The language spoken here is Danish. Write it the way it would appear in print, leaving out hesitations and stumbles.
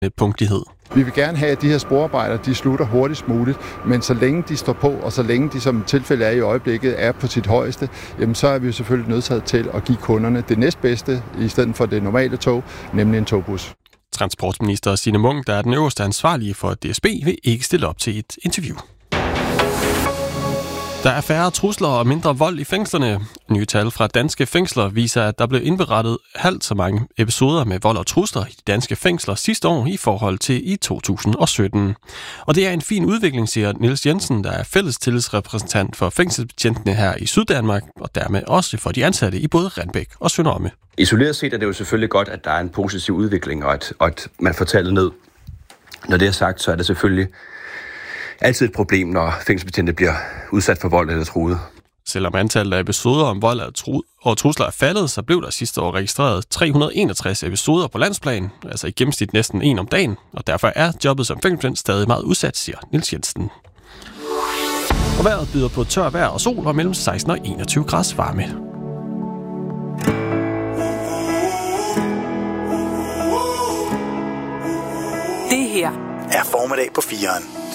punktlighed. Vi vil gerne have, at de her sporarbejdere, de slutter hurtigst muligt, men så længe de står på, og så længe de som tilfælde er i øjeblikket, er på sit højeste, jamen så er vi jo selvfølgelig nødsaget til at give kunderne det næstbedste, i stedet for det normale tog, nemlig en togbus. Transportminister Signe Munk, der er den øverste ansvarlige for DSB, vil ikke stille op til et interview. Der er færre trusler og mindre vold i fængslerne. Nye tal fra danske fængsler viser, at der blev indberettet halvt så mange episoder med vold og trusler i de danske fængsler sidste år i forhold til i 2017. Og det er en fin udvikling, siger Niels Jensen, der er fælles tillidsrepræsentant for fængselsbetjentene her i Syddanmark, og dermed også for de ansatte i både Renbæk og Sønderomme. Isoleret set er det jo selvfølgelig godt, at der er en positiv udvikling, og at man får tallet ned. Når det er sagt, så er det selvfølgelig altid et problem, når fængselsbetjente bliver udsat for vold eller truet. Selvom antallet af episoder om vold og trusler er faldet, så blev der sidste år registreret 361 episoder på landsplan, altså i gennemsnit næsten en om dagen, og derfor er jobbet som fængselsbetjent stadig meget udsat, siger Niels Jensen. Og vejret byder på tør vejr og sol og mellem 16 og 21 grader varme. Det her er Formiddag på 4'eren.